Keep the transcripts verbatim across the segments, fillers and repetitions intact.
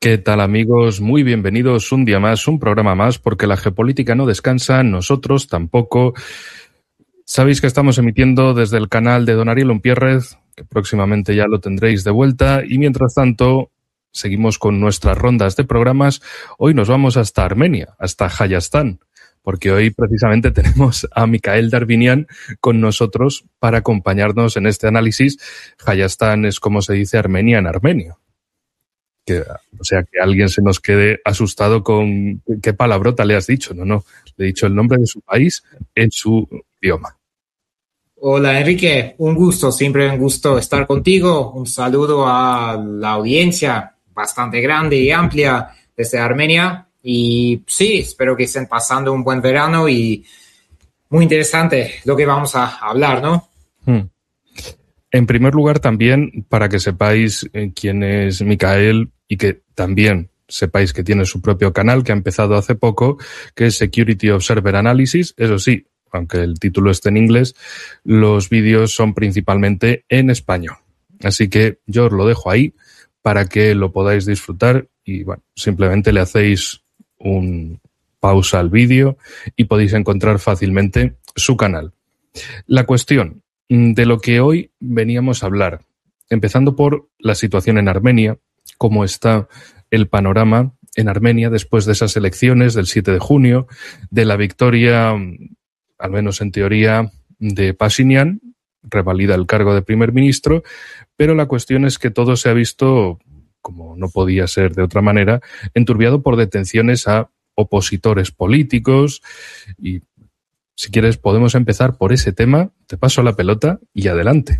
¿Qué tal, amigos? Muy bienvenidos un día más, un programa más, porque la geopolítica no descansa, nosotros tampoco. Sabéis que estamos emitiendo desde el canal de Don Ariel Umpierrez, que próximamente ya lo tendréis de vuelta, y mientras tanto seguimos con nuestras rondas de programas. Hoy nos vamos hasta Armenia, hasta Hayastán, porque hoy precisamente tenemos a Mikhail Darvinian con nosotros para acompañarnos en este análisis. Hayastán es como se dice Armenia en armenio. Que, o sea, que alguien se nos quede asustado con qué palabrota le has dicho. No, no, le he dicho el nombre de su país en su idioma. Hola, Enrique, un gusto, siempre un gusto estar contigo. Un saludo a la audiencia bastante grande y amplia desde Armenia. Y sí, espero que estén pasando un buen verano y muy interesante lo que vamos a hablar, ¿no? Hmm. En primer lugar, también, para que sepáis quién es Mikhail y que también sepáis que tiene su propio canal que ha empezado hace poco, que es Security Observer Analysis. Eso sí, aunque el título esté en inglés, los vídeos son principalmente en español. Así que yo os lo dejo ahí para que lo podáis disfrutar y, bueno, simplemente le hacéis un pausa al vídeo y podéis encontrar fácilmente su canal. La cuestión de lo que hoy veníamos a hablar, empezando por la situación en Armenia, cómo está el panorama en Armenia después de esas elecciones del siete de junio, de la victoria, al menos en teoría, de Pashinyan, revalida el cargo de primer ministro, pero la cuestión es que todo se ha visto, como no podía ser de otra manera, enturbiado por detenciones a opositores políticos y, si quieres, podemos empezar por ese tema. Te paso la pelota y adelante.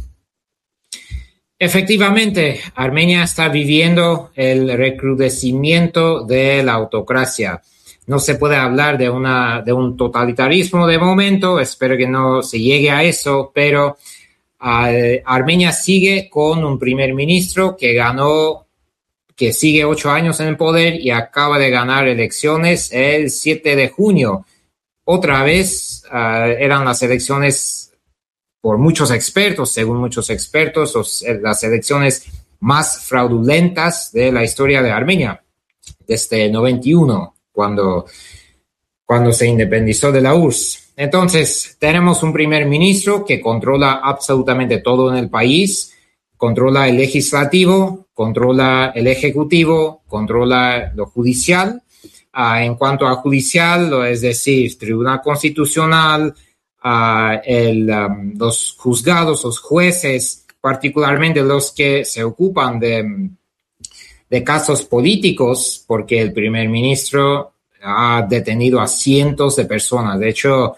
Efectivamente, Armenia está viviendo el recrudecimiento de la autocracia. No se puede hablar de, una, de un totalitarismo de momento, espero que no se llegue a eso, pero uh, Armenia sigue con un primer ministro que ganó, que sigue ocho años en el poder y acaba de ganar elecciones el siete de junio. Otra vez uh, eran las elecciones, por muchos expertos, según muchos expertos, los, las elecciones más fraudulentas de la historia de Armenia, desde el noventa y uno, cuando, cuando se independizó de la U R S S. Entonces, tenemos un primer ministro que controla absolutamente todo en el país, controla el legislativo, controla el ejecutivo, controla lo judicial. Uh, en cuanto a judicial, es decir, Tribunal Constitucional, uh, el, um, los juzgados, los jueces, particularmente los que se ocupan de, de casos políticos, porque el primer ministro ha detenido a cientos de personas. De hecho,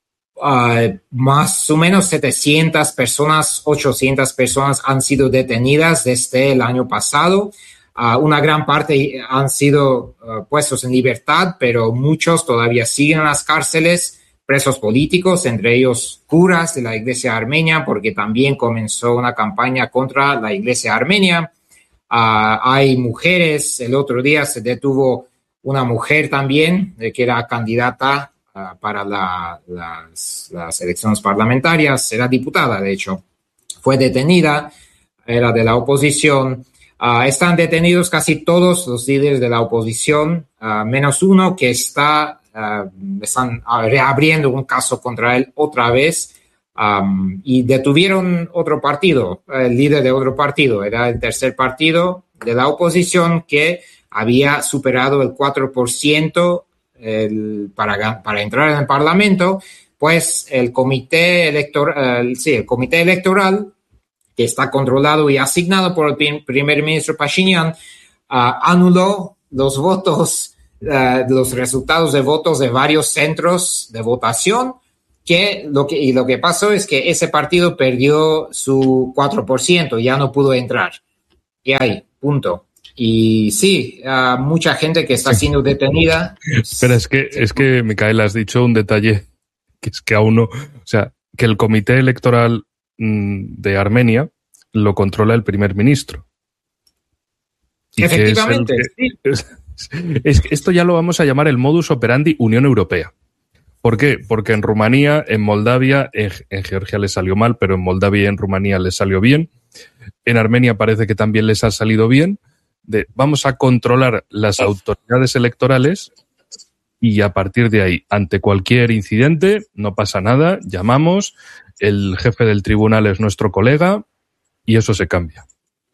uh, más o menos setecientas personas, ochocientas personas han sido detenidas desde el año pasado. Uh, una gran parte han sido uh, puestos en libertad, pero muchos todavía siguen en las cárceles, presos políticos, entre ellos curas de la iglesia armenia, porque también comenzó una campaña contra la iglesia armenia. Uh, hay mujeres, el otro día se detuvo una mujer también, eh, que era candidata uh, para la, las, las elecciones parlamentarias, era diputada, de hecho. Fue detenida, era de la oposición. Uh, están detenidos casi todos los líderes de la oposición, uh, menos uno que está, uh, están reabriendo un caso contra él otra vez, um, y detuvieron otro partido, el líder de otro partido, era el tercer partido de la oposición que había superado el cuatro por ciento el, para, para entrar en el Parlamento, pues el comité electoral, uh, sí, el comité electoral que está controlado y asignado por el primer ministro Pashinyan, uh, anuló los votos, uh, los resultados de votos de varios centros de votación, que lo que, y lo que pasó es que ese partido perdió su cuatro por ciento, ya no pudo entrar. Y ahí, punto. Y sí, uh, mucha gente que está siendo detenida. Pero es que, es que, Mikhail, has dicho un detalle que es que aún no, o sea, que el comité electoral de Armenia lo controla el primer ministro. Y efectivamente, que es, el que, es, es que esto ya lo vamos a llamar el modus operandi Unión Europea. ¿Por qué? Porque en Rumanía, en Moldavia, en, en Georgia les salió mal, pero en Moldavia y en Rumanía les salió bien. En Armenia parece que también les ha salido bien. de vamos a controlar las autoridades electorales y a partir de ahí, ante cualquier incidente, no pasa nada, llamamos, el jefe del tribunal es nuestro colega y eso se cambia.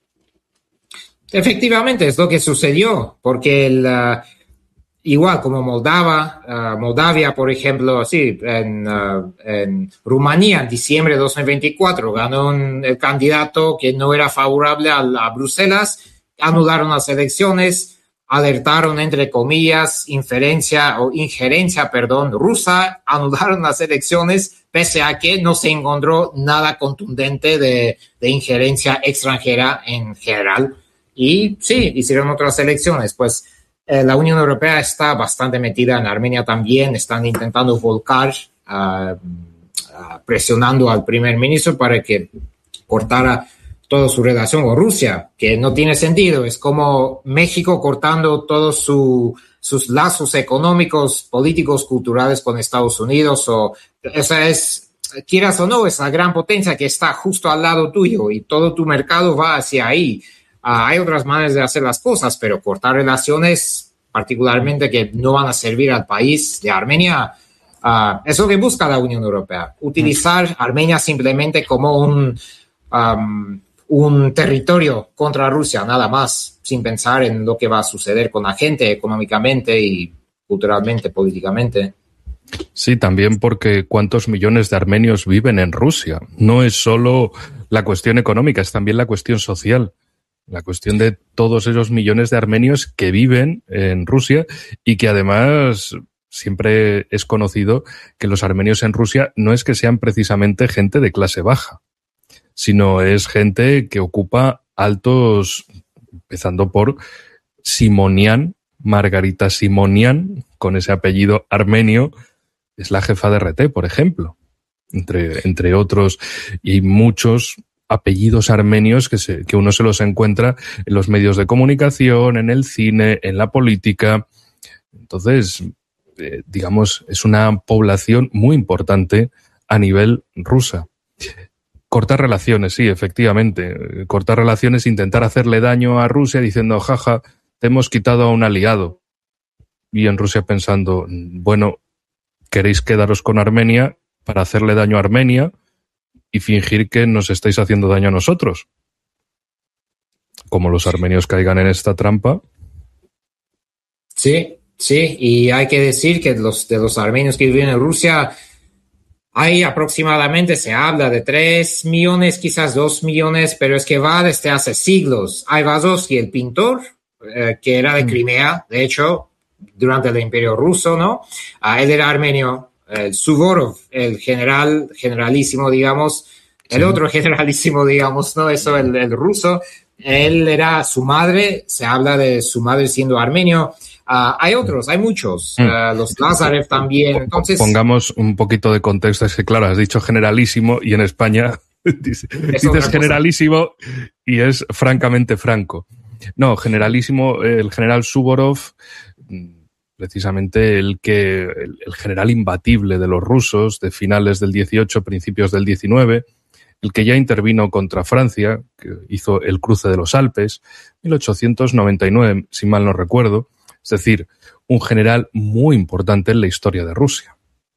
Efectivamente, es lo que sucedió, porque el, uh, igual como Moldava, uh, Moldavia, por ejemplo, sí, en, uh, en Rumanía, en diciembre de dos mil veinticuatro, ganó un, el candidato que no era favorable a, a Bruselas, anularon las elecciones, alertaron, entre comillas, inferencia o injerencia, perdón, rusa, anularon las elecciones, pese a que no se encontró nada contundente de, de injerencia extranjera en general. Y sí, hicieron otras elecciones. Pues eh, la Unión Europea está bastante metida en Armenia también. Están intentando volcar, uh, uh, presionando al primer ministro para que cortara toda su relación con Rusia, que no tiene sentido. Es como México cortando todos su, sus lazos económicos, políticos, culturales con Estados Unidos. O, esa es, quieras o no, es la gran potencia que está justo al lado tuyo y todo tu mercado va hacia ahí. Uh, hay otras maneras de hacer las cosas, pero cortar relaciones, particularmente que no van a servir al país de Armenia, uh, es lo que busca la Unión Europea. Utilizar Armenia simplemente como un, um, un territorio contra Rusia, nada más, sin pensar en lo que va a suceder con la gente económicamente y culturalmente, políticamente. Sí, también porque cuántos millones de armenios viven en Rusia. No es solo la cuestión económica, es también la cuestión social. La cuestión de todos esos millones de armenios que viven en Rusia y que además siempre es conocido que los armenios en Rusia no es que sean precisamente gente de clase baja, sino es gente que ocupa altos, empezando por Simonian, Margarita Simonian, con ese apellido armenio, es la jefa de R T, por ejemplo, entre, entre otros, y muchos apellidos armenios que, se, que uno se los encuentra en los medios de comunicación, en el cine, en la política. Entonces, eh, digamos, es una población muy importante a nivel rusa. Cortar relaciones, sí, efectivamente. Cortar relaciones, intentar hacerle daño a Rusia diciendo, jaja, te hemos quitado a un aliado. Y en Rusia pensando, bueno, queréis quedaros con Armenia para hacerle daño a Armenia y fingir que nos estáis haciendo daño a nosotros. Como los armenios caigan en esta trampa. Sí, sí, y hay que decir que los, de los armenios que viven en Rusia, hay aproximadamente, se habla de tres millones, quizás dos millones, pero es que va desde hace siglos. Hay Vazovsky, el pintor, eh, que era de Crimea, de hecho, durante el Imperio Ruso, ¿no? Uh, él era armenio. El Suvorov, el general, generalísimo, digamos, el sí. otro generalísimo, digamos, ¿no? Eso, el, el ruso, él era su madre, se habla de su madre siendo armenio. Uh, hay otros, hay muchos, uh, los Lazarev también. Entonces, pongamos un poquito de contexto, es que claro, has dicho generalísimo y en España dices, dices generalísimo y es francamente franco. No, generalísimo, el general Suvorov, precisamente el que el, el general imbatible de los rusos de finales del dieciocho, principios del diecinueve, el que ya intervino contra Francia, que hizo el cruce de los Alpes, mil ochocientos noventa y nueve, si mal no recuerdo, es decir, un general muy importante en la historia de Rusia.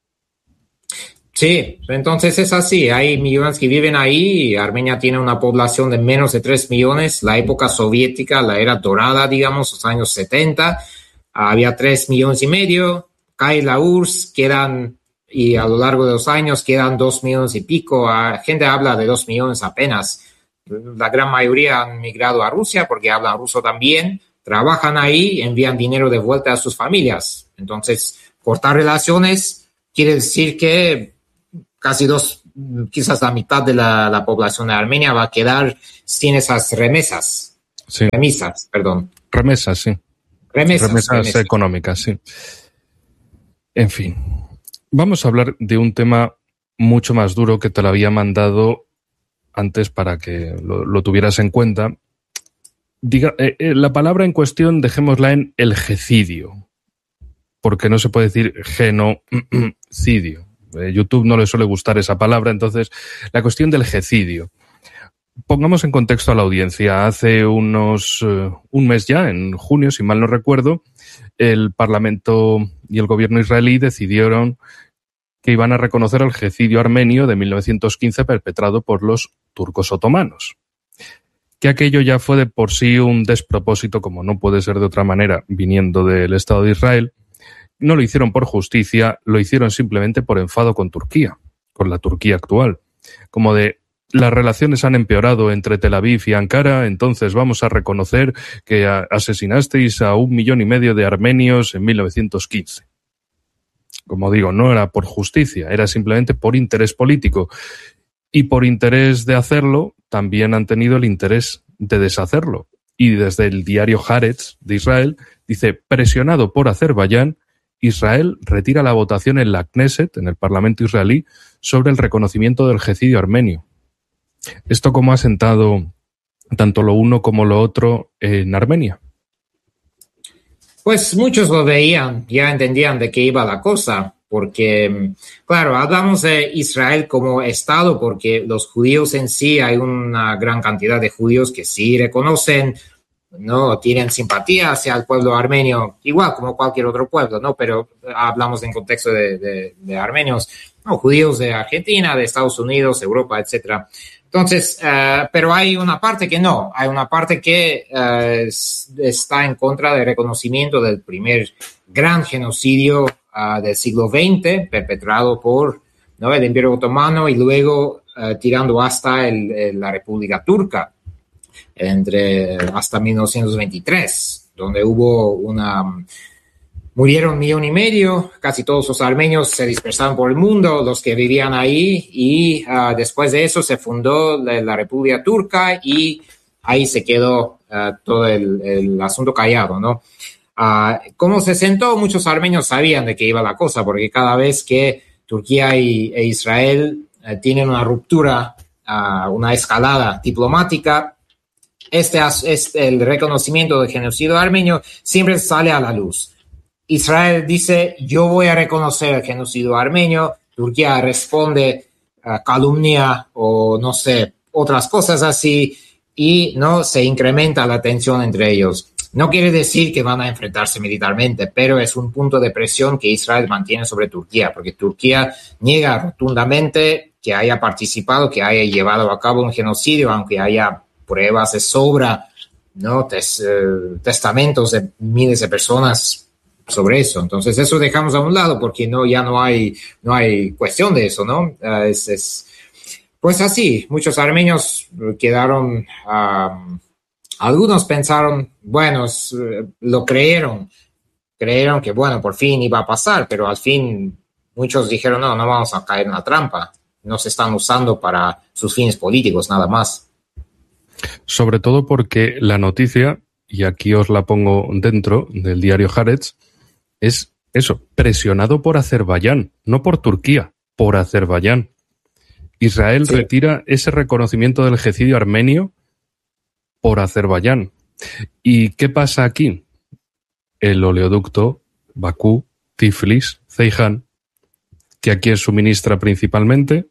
Sí, entonces es así, hay millones que viven ahí, Armenia tiene una población de menos de tres millones, la época soviética, la era dorada, digamos, los años setenta, había tres millones y medio, cae la U R S S, quedan, y a lo largo de los años quedan dos millones y pico. La gente habla de dos millones apenas. La gran mayoría han migrado a Rusia porque hablan ruso también, trabajan ahí, envían dinero de vuelta a sus familias. Entonces, cortar relaciones quiere decir que casi dos, quizás la mitad de la, la población de Armenia va a quedar sin esas remesas. Sí. Remisas, perdón. Remesas, sí. Remesas, remesas, remesas económicas, sí. En fin, vamos a hablar de un tema mucho más duro que te lo había mandado antes para que lo, lo tuvieras en cuenta. Diga, eh, eh, la palabra en cuestión dejémosla en elgecidio, porque no se puede decir genocidio. Eh, YouTube no le suele gustar esa palabra, entonces la cuestión del gecidio. Pongamos en contexto a la audiencia. Hace unos uh, un mes ya, en junio, si mal no recuerdo, el Parlamento y el gobierno israelí decidieron que iban a reconocer el genocidio armenio de mil novecientos quince perpetrado por los turcos otomanos. Que aquello ya fue de por sí un despropósito, como no puede ser de otra manera, viniendo del Estado de Israel. No lo hicieron por justicia, lo hicieron simplemente por enfado con Turquía, con la Turquía actual. Como de, las relaciones han empeorado entre Tel Aviv y Ankara, entonces vamos a reconocer que asesinasteis a un millón y medio de armenios en mil novecientos quince. Como digo, no era por justicia, era simplemente por interés político. Y por interés de hacerlo, también han tenido el interés de deshacerlo. Y desde el diario Haaretz de Israel, dice, presionado por Azerbaiyán, Israel retira la votación en la Knesset, en el Parlamento israelí, sobre el reconocimiento del genocidio armenio. ¿Esto cómo ha sentado tanto lo uno como lo otro en Armenia? Pues muchos lo veían, ya entendían de qué iba la cosa, porque, claro, hablamos de Israel como Estado, porque los judíos en sí, hay una gran cantidad de judíos que sí reconocen, no tienen simpatía hacia el pueblo armenio, igual como cualquier otro pueblo, ¿no? Pero hablamos en contexto de, de, de armenios, no, judíos de Argentina, de Estados Unidos, Europa, etcétera. Entonces, uh, pero hay una parte que no, hay una parte que uh, está en contra del reconocimiento del primer gran genocidio uh, del siglo veinte, perpetrado por, ¿no?, el Imperio Otomano y luego uh, tirando hasta el, el, la República Turca, entre hasta mil novecientos veintitrés, donde hubo una... Murieron un millón y medio, casi todos los armenios se dispersaron por el mundo, los que vivían ahí, y uh, después de eso se fundó la, la República Turca y ahí se quedó uh, todo el, el asunto callado, ¿no? Uh, como se sentó, muchos armenios sabían de qué iba la cosa, porque cada vez que Turquía y, e Israel uh, tienen una ruptura, uh, una escalada diplomática, este, este, el reconocimiento del genocidio armenio siempre sale a la luz. Israel dice, yo voy a reconocer el genocidio armenio, Turquía responde uh, calumnia o no sé, otras cosas así, y no se incrementa la tensión entre ellos. No quiere decir que van a enfrentarse militarmente, pero es un punto de presión que Israel mantiene sobre Turquía, porque Turquía niega rotundamente que haya participado, que haya llevado a cabo un genocidio, aunque haya pruebas de sobra, ¿no? Tes, uh, testamentos de miles de personas sobre eso. Entonces eso dejamos a un lado porque no, ya no hay, no hay cuestión de eso, ¿no? Uh, es, es, pues así, muchos armenios quedaron, um, algunos pensaron, bueno, lo creyeron, creyeron que bueno, por fin iba a pasar, pero al fin muchos dijeron, no, no vamos a caer en la trampa, no se están usando para sus fines políticos, nada más. Sobre todo porque la noticia, y aquí os la pongo dentro del diario Haaretz, es eso, presionado por Azerbaiyán, no por Turquía, por Azerbaiyán. Israel sí. retira ese reconocimiento del genocidio armenio por Azerbaiyán. ¿Y qué pasa aquí? El oleoducto Bakú, Tiflis, Ceyhan, que a quién suministra principalmente,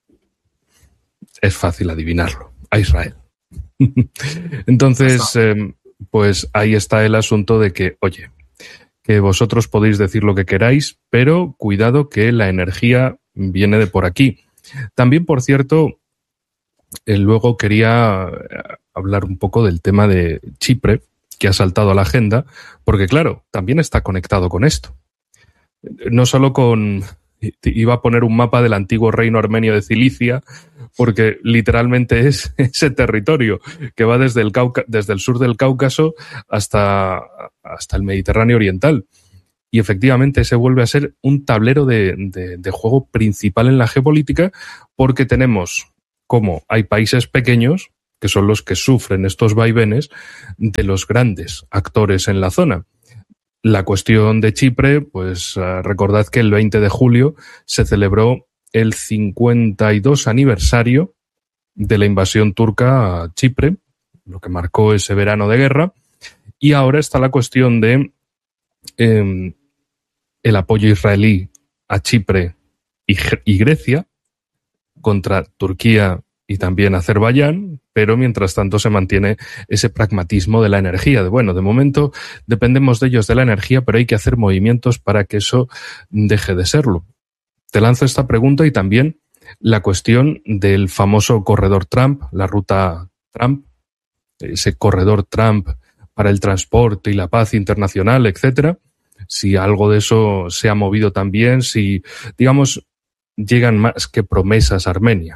es fácil adivinarlo, a Israel. Entonces, eh, pues ahí está el asunto de que, oye, que vosotros podéis decir lo que queráis, pero cuidado que la energía viene de por aquí. También, por cierto, eh, luego quería hablar un poco del tema de Chipre, que ha saltado a la agenda, porque claro, también está conectado con esto. No solo con... Iba a poner un mapa del antiguo reino armenio de Cilicia, porque literalmente es ese territorio que va desde el, Cauca, desde el sur del Cáucaso hasta, hasta el Mediterráneo oriental. Y efectivamente se vuelve a ser un tablero de, de, de juego principal en la geopolítica, porque tenemos como hay países pequeños, que son los que sufren estos vaivenes de los grandes actores en la zona. La cuestión de Chipre, pues recordad que el veinte de julio se celebró el cincuenta y dos aniversario de la invasión turca a Chipre, lo que marcó ese verano de guerra, y ahora está la cuestión de eh, el apoyo israelí a Chipre y, y Grecia contra Turquía y también Azerbaiyán, pero mientras tanto se mantiene ese pragmatismo de la energía. De, bueno, de momento dependemos de ellos de la energía, pero hay que hacer movimientos para que eso deje de serlo. Te lanzo esta pregunta y también la cuestión del famoso corredor Trump, la ruta Trump, ese corredor Trump para el transporte y la paz internacional, etcétera. Si algo de eso se ha movido también, si, digamos, llegan más que promesas a Armenia.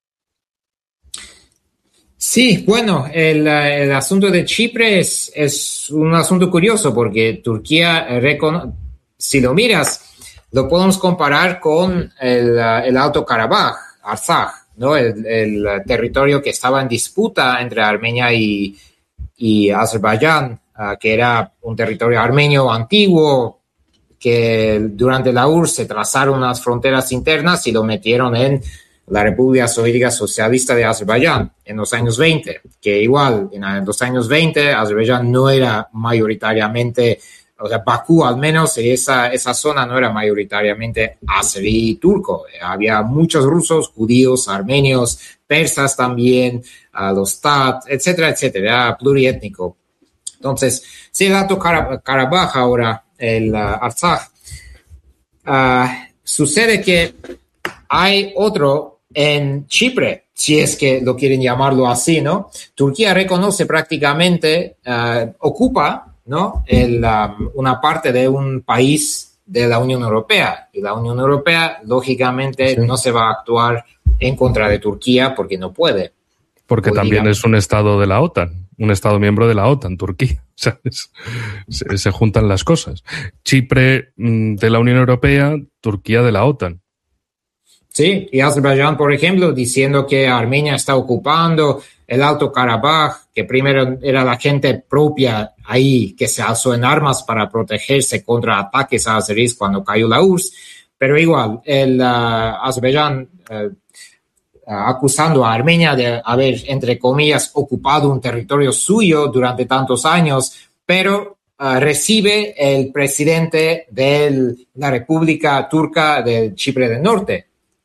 Sí, bueno, el, el asunto de Chipre es, es un asunto curioso porque Turquía, recono- si lo miras, lo podemos comparar con el, el Alto Karabaj, Artsaj, ¿no? El, el territorio que estaba en disputa entre Armenia y, y Azerbaiyán, uh, que era un territorio armenio antiguo, que durante la U R S S se trazaron unas fronteras internas y lo metieron en la República Soviética Socialista de Azerbaiyán en los años veinte, que igual en los años veinte Azerbaiyán no era mayoritariamente, o sea, Bakú al menos, esa, esa zona no era mayoritariamente azerí turco. Había muchos rusos, judíos, armenios, persas también, uh, los tat, etcétera, etcétera, era pluriétnico. Entonces, si el Alto Karabaj ahora, el uh, Artsaj, uh, sucede que hay otro en Chipre, si es que lo quieren llamarlo así, ¿no? Turquía reconoce prácticamente, uh, ocupa, ¿no? El, um, una parte de un país de la Unión Europea. Y la Unión Europea, lógicamente, sí, no se va a actuar en contra de Turquía porque no puede. Porque también es un estado de la OTAN, un estado miembro de la OTAN, Turquía. O sea, es, se, se juntan las cosas. Chipre de la Unión Europea, Turquía de la OTAN. Sí, y Azerbaiyán, por ejemplo, diciendo que Armenia está ocupando el Alto Karabaj, que primero era la gente propia ahí que se alzó en armas para protegerse contra ataques a azeríes cuando cayó la U R S S, pero igual, el uh, Azerbaiyán uh, acusando a Armenia de haber, entre comillas, ocupado un territorio suyo durante tantos años, pero uh, recibe el presidente de la República Turca de Chipre del Norte.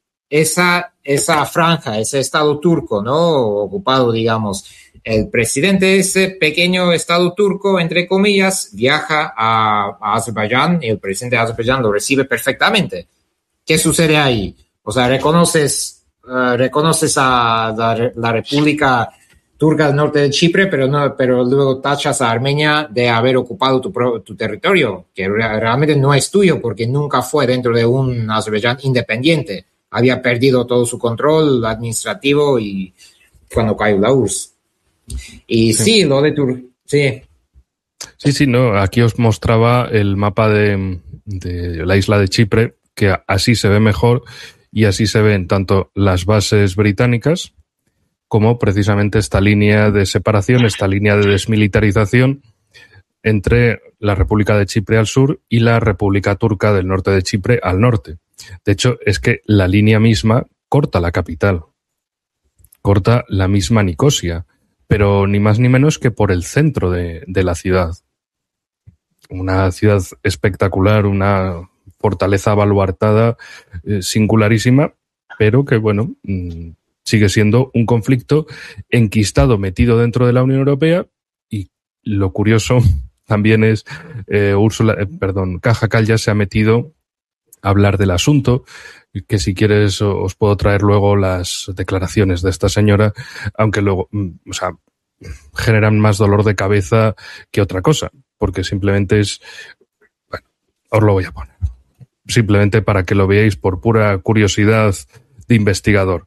Esa, esa franja, ese estado turco, ¿no? Ocupado, digamos. El presidente de ese pequeño estado turco, entre comillas, viaja a, a Azerbaiyán y el presidente de Azerbaiyán lo recibe perfectamente. ¿Qué sucede ahí? O sea, reconoces, uh, reconoces a la, la República Turca del Norte de Chipre, pero no, pero luego tachas a Armenia de haber ocupado tu, tu territorio, que realmente no es tuyo porque nunca fue dentro de un Azerbaiyán independiente. Había perdido todo su control administrativo y cuando cayó la U R S S. Y sí, sí lo de Turquía, sí. Sí, sí, no, aquí os mostraba el mapa de, de la isla de Chipre, que así se ve mejor y así se ven tanto las bases británicas como precisamente esta línea de separación, esta línea de desmilitarización entre la República de Chipre al sur y la República Turca del norte de Chipre al norte. De hecho, es que la línea misma corta la capital, corta la misma Nicosia, pero ni más ni menos que por el centro de, de la ciudad. Una ciudad espectacular, una fortaleza baluartada, eh, singularísima, pero que, bueno, mmm, sigue siendo un conflicto enquistado, metido dentro de la Unión Europea, y lo curioso también es, eh, Úrsula, eh, perdón, Kaja Kallas se ha metido a hablar del asunto, que si quieres os puedo traer luego las declaraciones de esta señora, aunque luego, o sea, generan más dolor de cabeza que otra cosa, porque simplemente es, bueno, os lo voy a poner, simplemente para que lo veáis por pura curiosidad de investigador.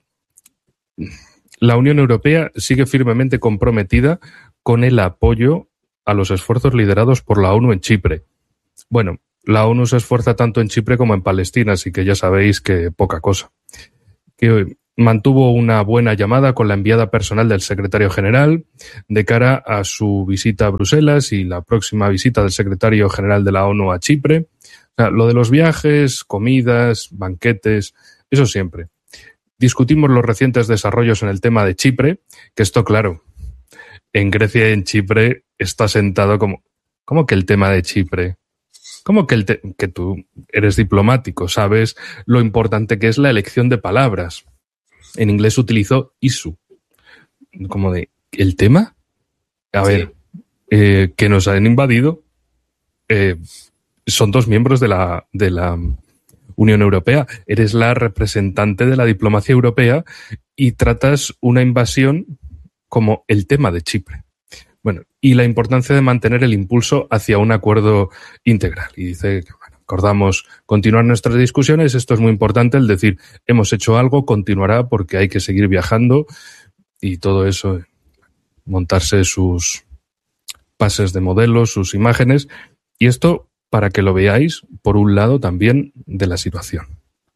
La Unión Europea sigue firmemente comprometida con el apoyo a los esfuerzos liderados por la ONU en Chipre. Bueno, la ONU se esfuerza tanto en Chipre como en Palestina, así que ya sabéis que poca cosa. Que mantuvo una buena llamada con la enviada personal del secretario general de cara a su visita a Bruselas y la próxima visita del secretario general de la ONU a Chipre. O sea, lo de los viajes, comidas, banquetes, eso siempre. Discutimos los recientes desarrollos en el tema de Chipre, que esto, claro, en Grecia y en Chipre está sentado como, ¿cómo que el tema de Chipre? ¿Cómo que, el te- que tú eres diplomático, sabes lo importante que es la elección de palabras? en inglés utilizó issue. Como de, ¿el tema? A sí. ver, eh, que nos han invadido. Eh, son dos miembros de la, de la Unión Europea. Eres la representante de la diplomacia europea y tratas una invasión como el tema de Chipre. Bueno, y la importancia de mantener el impulso hacia un acuerdo integral. Y dice que, bueno, acordamos continuar nuestras discusiones. Esto es muy importante, el decir, hemos hecho algo, continuará porque hay que seguir viajando y todo eso, montarse sus pases de modelos, sus imágenes. Y esto, para que lo veáis, por un lado también de la situación.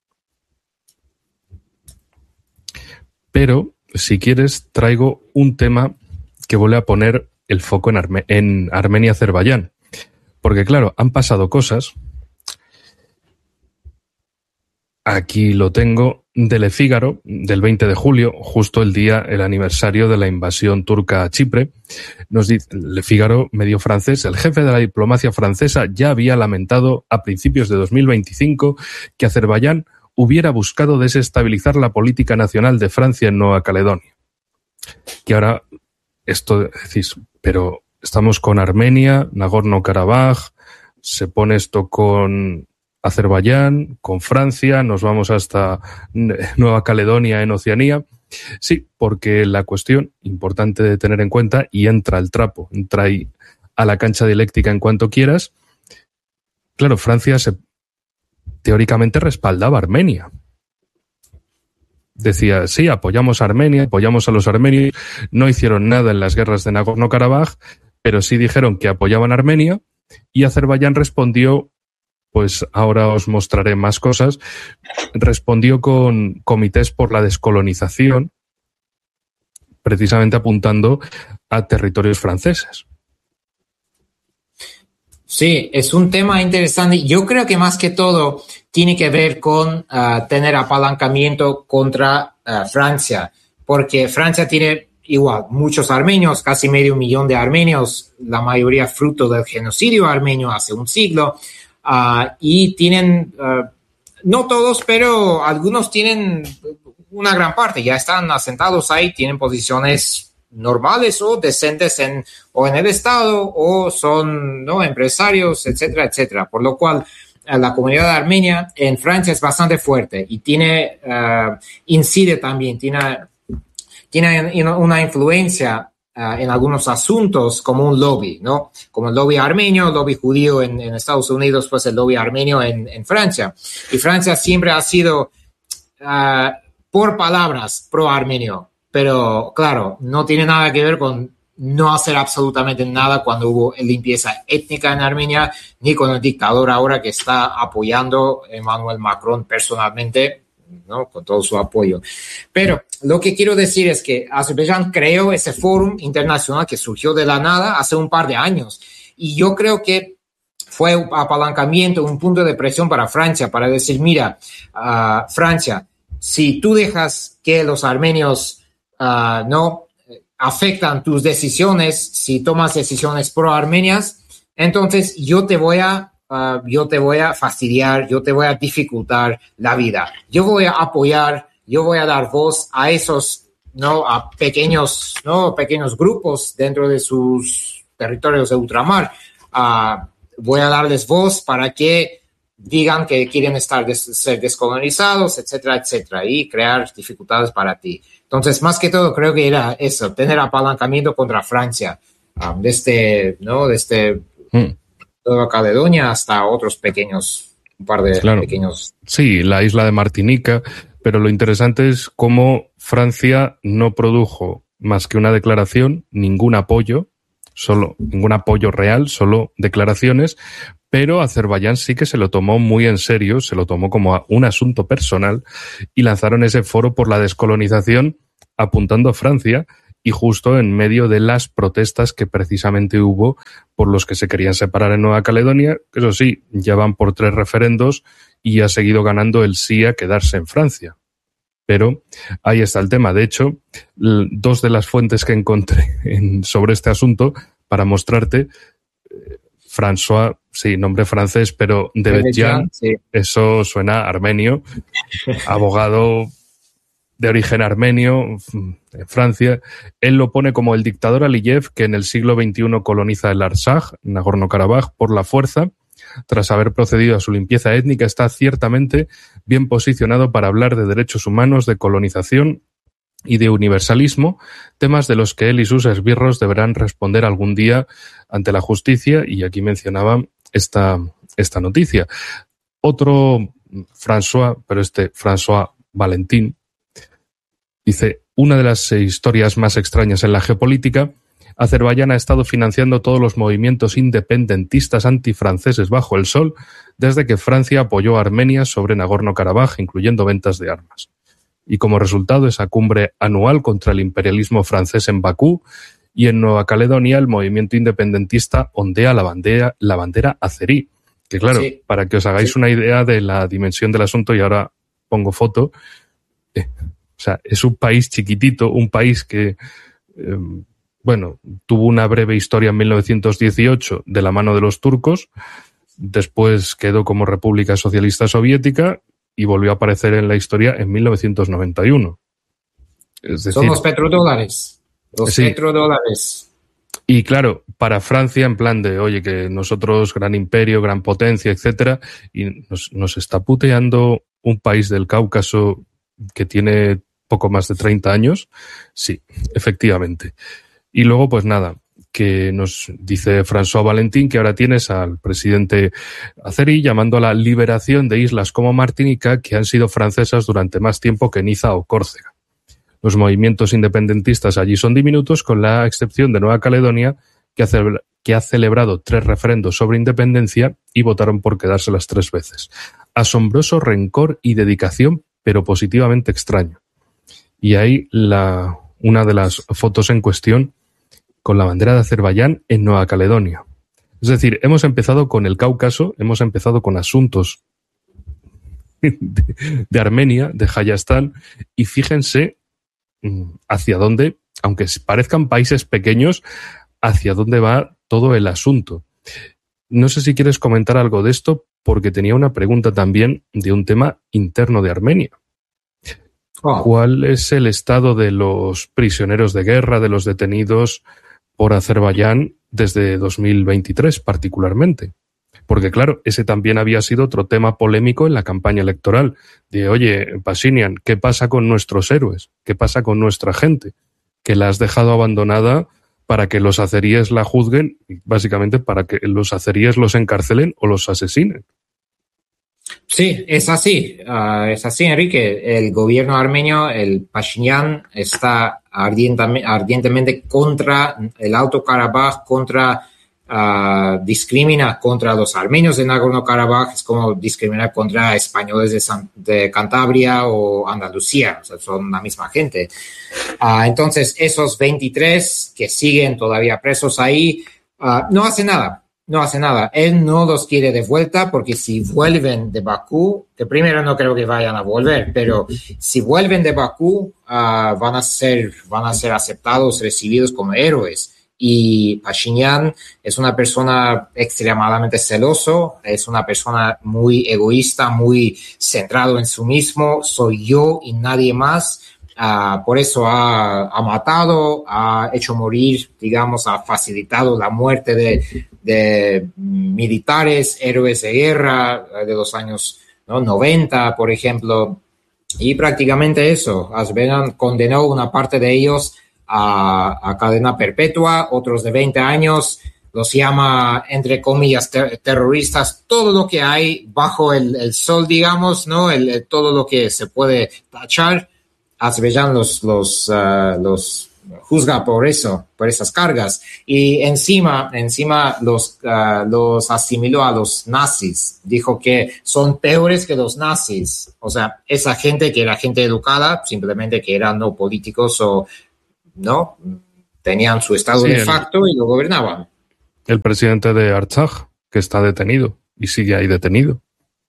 Pero, si quieres, traigo un tema que vuelve a poner el foco en, Arme- en Armenia-Azerbaiyán. Porque, claro, han pasado cosas. Aquí lo tengo, de Le Figaro, del veinte de julio, justo el día, el aniversario de la invasión turca a Chipre. Nos dice Le Figaro, medio francés, el jefe de la diplomacia francesa ya había lamentado a principios de dos mil veinticinco que Azerbaiyán hubiera buscado desestabilizar la política nacional de Francia en Nueva Caledonia. Que ahora, esto decís, pero estamos con Armenia, Nagorno-Karabaj, se pone esto con Azerbaiyán, con Francia, nos vamos hasta Nueva Caledonia en Oceanía. Sí, porque la cuestión importante de tener en cuenta, y entra el trapo, entra ahí a la cancha dialéctica en cuanto quieras. Claro, Francia se, teóricamente respaldaba a Armenia. Decía, sí, apoyamos a Armenia, apoyamos a los armenios, no hicieron nada en las guerras de Nagorno-Karabaj, pero sí dijeron que apoyaban a Armenia, y Azerbaiyán respondió, pues ahora os mostraré más cosas, respondió con comités por la descolonización, precisamente apuntando a territorios franceses. Sí, es un tema interesante. Yo creo que más que todo tiene que ver con uh, tener apalancamiento contra uh, Francia, porque Francia tiene igual muchos armenios, casi medio millón de armenios, la mayoría fruto del genocidio armenio hace un siglo. Uh, y tienen, uh, no todos, pero algunos tienen una gran parte, ya están asentados ahí, tienen posiciones normales o decentes en, o en el Estado, o son no empresarios, etcétera, etcétera. Por lo cual, uh, la comunidad armenia en Francia es bastante fuerte y tiene, uh, incide también, tiene, tiene una influencia Uh, en algunos asuntos como un lobby, ¿no? Como el lobby armenio, el lobby judío en, en Estados Unidos, pues el lobby armenio en, en Francia. Y Francia siempre ha sido, uh, por palabras, pro-armenio. Pero, claro, no tiene nada que ver con no hacer absolutamente nada cuando hubo limpieza étnica en Armenia, ni con el dictador ahora que está apoyando a Emmanuel Macron personalmente, ¿no? Con todo su apoyo. Pero lo que quiero decir es que Azerbaiyán creó ese foro internacional que surgió de la nada hace un par de años. Y yo creo que fue un apalancamiento, un punto de presión para Francia, para decir, mira, uh, Francia, si tú dejas que los armenios uh, no afectan tus decisiones, si tomas decisiones pro-armenias, entonces yo te voy a Uh, yo te voy a fastidiar, yo te voy a dificultar la vida. Yo voy a apoyar, yo voy a dar voz a esos, ¿no? A pequeños, ¿no? Pequeños grupos dentro de sus territorios de ultramar. Uh, voy a darles voz para que digan que quieren estar des- ser descolonizados, etcétera, etcétera, y crear dificultades para ti. Entonces, más que todo, creo que era eso, tener apalancamiento contra Francia, um, desde, ¿no? Desde mm. Nueva Caledonia hasta otros pequeños, un par de claro. pequeños. Sí, la isla de Martinica, pero lo interesante es cómo Francia no produjo más que una declaración, ningún apoyo, solo ningún apoyo real, solo declaraciones, pero Azerbaiyán sí que se lo tomó muy en serio, se lo tomó como un asunto personal y lanzaron ese foro por la descolonización apuntando a Francia. Y justo en medio de las protestas que precisamente hubo por los que se querían separar en Nueva Caledonia, que eso sí, ya van por tres referendos y ha seguido ganando el sí a quedarse en Francia. Pero ahí está el tema. De hecho, dos de las fuentes que encontré en, sobre este asunto, para mostrarte, François, sí, nombre francés, pero Devedjian, sí. Eso suena armenio, abogado de origen armenio, en Francia. Él lo pone como el dictador Aliyev que en el siglo veintiuno coloniza el Artsaj, Nagorno-Karabaj, por la fuerza. Tras haber procedido a su limpieza étnica, está ciertamente bien posicionado para hablar de derechos humanos, de colonización y de universalismo, temas de los que él y sus esbirros deberán responder algún día ante la justicia, y aquí mencionaba esta, esta noticia. Otro François, pero este François Valentin, dice: una de las historias más extrañas en la geopolítica, Azerbaiyán ha estado financiando todos los movimientos independentistas antifranceses bajo el sol desde que Francia apoyó a Armenia sobre Nagorno-Karabaj, incluyendo ventas de armas. Y como resultado, esa cumbre anual contra el imperialismo francés en Bakú, y en Nueva Caledonia el movimiento independentista ondea la bandera, la bandera azerí. Que claro, sí, para que os hagáis sí. una idea de la dimensión del asunto, y ahora pongo foto, eh, o sea, es un país chiquitito, un país que, eh, bueno, tuvo una breve historia en mil novecientos dieciocho de la mano de los turcos, después quedó como República Socialista Soviética y volvió a aparecer en la historia en mil novecientos noventa y uno. Es decir, son los petrodólares. Los sí. petrodólares. Y claro, para Francia, en plan de, oye, que nosotros, gran imperio, gran potencia, etcétera, y nos, nos está puteando un país del Cáucaso que tiene poco más de treinta años. Sí, efectivamente. Y luego, pues nada, que nos dice François Valentin que ahora tienes al presidente azerí llamando a la liberación de islas como Martinica, que han sido francesas durante más tiempo que Niza o Córcega. Los movimientos independentistas allí son diminutos, con la excepción de Nueva Caledonia, que ha, celebra- que ha celebrado tres referendos sobre independencia y votaron por quedárselas tres veces. Asombroso rencor y dedicación, pero positivamente extraño. Y ahí la, una de las fotos en cuestión con la bandera de Azerbaiyán en Nueva Caledonia. Es decir, hemos empezado con el Cáucaso, hemos empezado con asuntos de, de Armenia, de Hayastán, y fíjense hacia dónde, aunque parezcan países pequeños, hacia dónde va todo el asunto. No sé si quieres comentar algo de esto, porque tenía una pregunta también de un tema interno de Armenia. Oh. ¿Cuál es el estado de los prisioneros de guerra, de los detenidos por Azerbaiyán desde dos mil veintitrés particularmente? Porque claro, ese también había sido otro tema polémico en la campaña electoral. De, oye, Pashinyan, ¿qué pasa con nuestros héroes? ¿Qué pasa con nuestra gente? Que la has dejado abandonada para que los azeríes la juzguen, básicamente para que los azeríes los encarcelen o los asesinen. Sí, es así. Uh, es así, Enrique. El gobierno armenio, el Pashinyan, está ardientemente, ardientemente contra el Alto Karabaj, contra... Uh, discrimina contra los armenios de Nagorno-Karabaj, es como discriminar contra españoles de, San, de Cantabria o Andalucía, o sea, son la misma gente. Uh, entonces, esos veintitrés que siguen todavía presos ahí, uh, no hace nada, no hace nada. Él no los quiere de vuelta porque si vuelven de Bakú, que primero no creo que vayan a volver, pero si vuelven de Bakú, uh, van a ser, van a ser aceptados, recibidos como héroes. Y Pashinyan es una persona extremadamente celoso, es una persona muy egoísta, muy centrado en sí mismo, soy yo y nadie más. Uh, por eso ha, ha matado, ha hecho morir, digamos, ha facilitado la muerte de, de militares, héroes de guerra de los años ¿no? noventa, por ejemplo. Y prácticamente eso, Azerbaiyán condenó una parte de ellos A, a cadena perpetua, otros de veinte años, los llama, entre comillas, ter- terroristas, todo lo que hay bajo el, el sol, digamos, ¿no? El, el, todo lo que se puede tachar, Azerbaiyán los, los, uh, los juzga por eso, por esas cargas. Y encima, encima los, uh, los asimiló a los nazis. Dijo que son peores que los nazis. O sea, esa gente que era gente educada, simplemente que eran no políticos o ¿no? Tenían su estado sí, de facto el, y lo gobernaban. El presidente de Artsaj, que está detenido y sigue ahí detenido.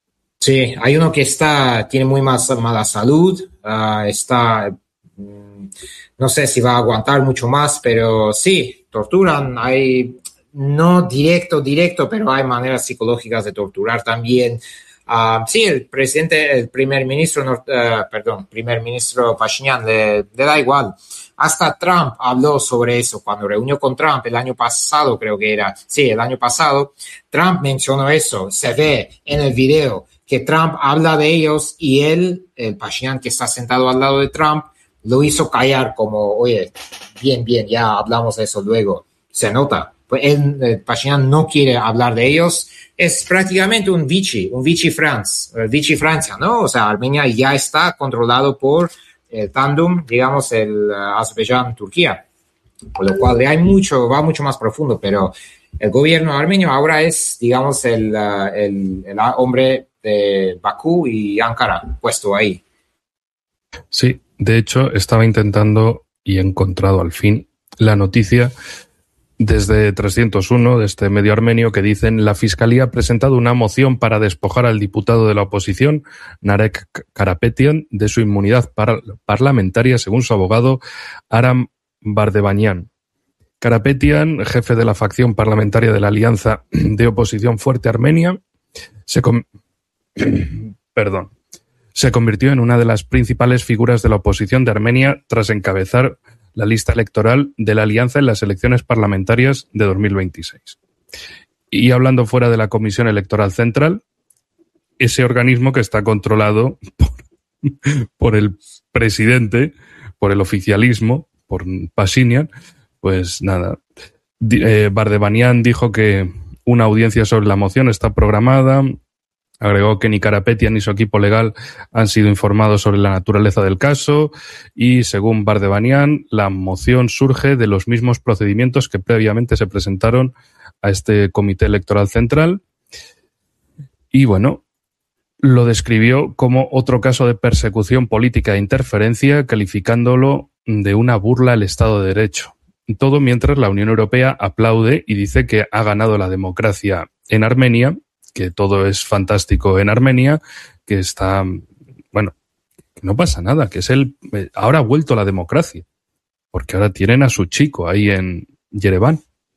Sí, hay uno que está, tiene muy más mala salud, uh, está, mm, no sé si va a aguantar mucho más, pero sí, torturan, hay, no directo, directo, pero hay maneras psicológicas de torturar también. Uh, sí, el presidente, el primer ministro, uh, perdón, primer ministro Pashinyan le, le da igual. Hasta Trump habló sobre eso cuando reunió con Trump el año pasado, creo que era. Sí, el año pasado. Trump mencionó eso. Se ve en el video que Trump habla de ellos y él, el Pashinyan que está sentado al lado de Trump, lo hizo callar como, oye, bien, bien, ya hablamos de eso luego. Se nota. Pues él, el Pashinyan no quiere hablar de ellos. Es prácticamente un Vichy, un Vichy France, Vichy Francia, ¿no? O sea, Armenia ya está controlado por el tándem, digamos, el uh, Azerbaiyán-Turquía. Por lo cual hay mucho, va mucho más profundo, pero el gobierno armenio ahora es, digamos, el, uh, el, el hombre de Bakú y Ankara puesto ahí. Sí, de hecho, estaba intentando y he encontrado al fin la noticia desde trescientos uno, de este medio armenio, que dicen: la Fiscalía ha presentado una moción para despojar al diputado de la oposición, Narek Karapetyan, de su inmunidad par- parlamentaria, según su abogado Aram Bardebanian. Karapetyan, jefe de la facción parlamentaria de la Alianza de Oposición Fuerte Armenia, se, com- Perdón. se convirtió en una de las principales figuras de la oposición de Armenia tras encabezar la lista electoral de la Alianza en las elecciones parlamentarias de dos mil veintiséis. Y hablando fuera de la Comisión Electoral Central, ese organismo que está controlado por, por el presidente, por el oficialismo, por Pashinyan, pues nada, eh, Bardebanian dijo que una audiencia sobre la moción está programada. Agregó que ni Karapetyan ni su equipo legal han sido informados sobre la naturaleza del caso y, según Bardebanian, la moción surge de los mismos procedimientos que previamente se presentaron a este Comité Electoral Central. Y, bueno, lo describió como otro caso de persecución política e interferencia, calificándolo de una burla al Estado de Derecho. Todo mientras la Unión Europea aplaude y dice que ha ganado la democracia en Armenia, que todo es fantástico en Armenia, que está, bueno, que no pasa nada, que es el, ahora ha vuelto la democracia, porque ahora tienen a su chico ahí en Yerevan.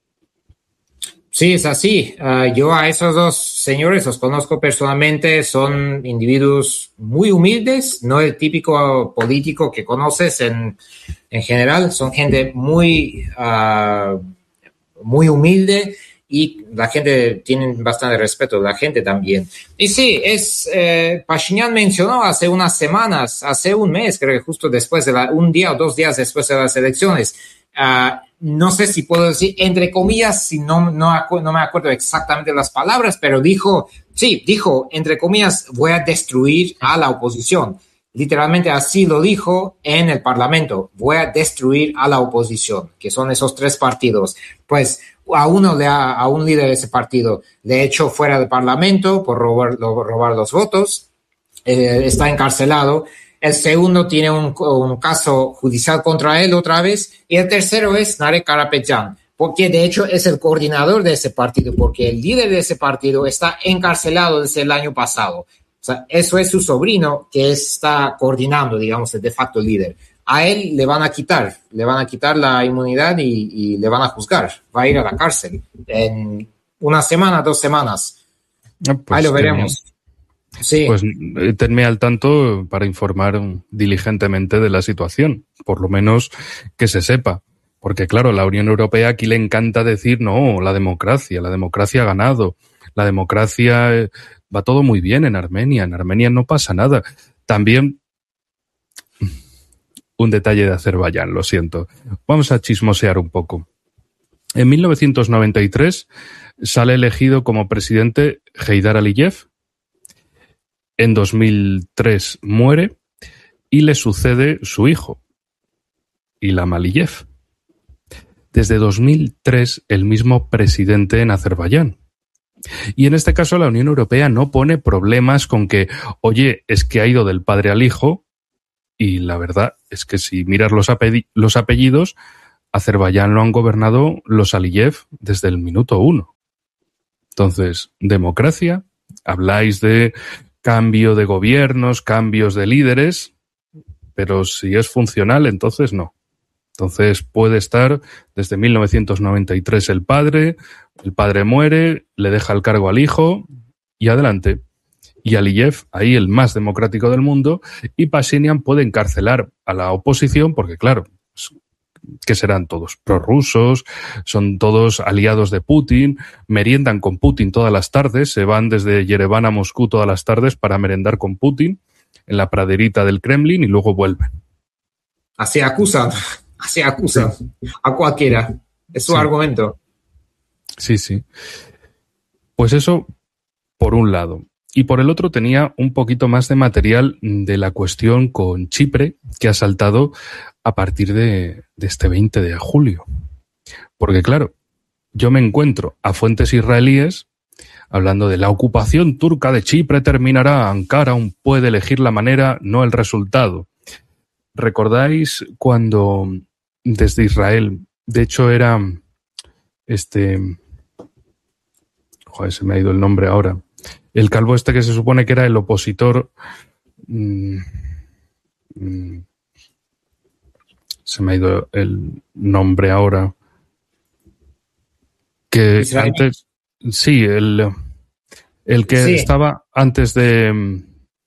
Sí, es así. Uh, yo a esos dos señores los conozco personalmente, son individuos muy humildes, no el típico político que conoces en, en general, son gente muy, uh, muy humilde. Y la gente tiene bastante respeto de la gente también. Y sí, es eh, Pashinyan mencionó hace unas semanas, hace un mes, creo que justo después de la, un día o dos días después de las elecciones, uh, no sé si puedo decir, entre comillas, si no, no, no me acuerdo exactamente las palabras, pero dijo, sí, dijo, entre comillas, voy a destruir a la oposición. Literalmente así lo dijo en el Parlamento, voy a destruir a la oposición, que son esos tres partidos. Pues a uno, de, a un líder de ese partido, le echó fuera del Parlamento por robar, robar los votos, eh, está encarcelado. El segundo tiene un, un caso judicial contra él otra vez. Y el tercero es Narek Karapetyan, porque de hecho es el coordinador de ese partido, porque el líder de ese partido está encarcelado desde el año pasado. O sea, eso es su sobrino que está coordinando, digamos, el de facto líder. A él le van a quitar, le van a quitar la inmunidad y, y le van a juzgar. Va a ir a la cárcel en una semana, dos semanas. Ah, pues ahí lo veremos. Sí. Pues tenme al tanto para informar diligentemente de la situación, por lo menos que se sepa. Porque claro, la Unión Europea aquí le encanta decir, no, la democracia, la democracia ha ganado, la democracia va todo muy bien en Armenia, en Armenia no pasa nada. También un detalle de Azerbaiyán, lo siento. Vamos a chismosear un poco. En mil novecientos noventa y tres sale elegido como presidente Heydar Aliyev. En dos mil tres muere y le sucede su hijo, Ilham Aliyev. Desde dos mil tres el mismo presidente en Azerbaiyán. Y en este caso la Unión Europea no pone problemas con que, oye, es que ha ido del padre al hijo, y la verdad es que si miras los, apellidos, los apellidos, Azerbaiyán lo han gobernado los Aliyev desde el minuto uno. Entonces, democracia, habláis de cambio de gobiernos, cambios de líderes, pero si es funcional, entonces no. Entonces puede estar desde mil novecientos noventa y tres el padre, el padre muere, le deja el cargo al hijo y adelante. y Aliyev, ahí el más democrático del mundo, y Pashinyan puede encarcelar a la oposición porque, claro, que serán todos prorrusos, son todos aliados de Putin, meriendan con Putin todas las tardes, se van desde Yerevan a Moscú todas las tardes para merendar con Putin en la praderita del Kremlin y luego vuelven. Así acusan, así acusan sí. a cualquiera. Es su sí. argumento. Sí, sí. Pues eso, por un lado. Y por el otro tenía un poquito más de material de la cuestión con Chipre, que ha saltado a partir de, de este veinte de julio. Porque claro, yo me encuentro a fuentes israelíes hablando de la ocupación turca de Chipre terminará, Ankara aún puede elegir la manera, no el resultado. ¿Recordáis cuando desde Israel, de hecho era este... Joder, se me ha ido el nombre ahora. El calvo este que se supone que era el opositor... Mmm, mmm, se me ha ido el nombre ahora. Que Israel. antes... Sí, el, el que sí. estaba antes de... Um,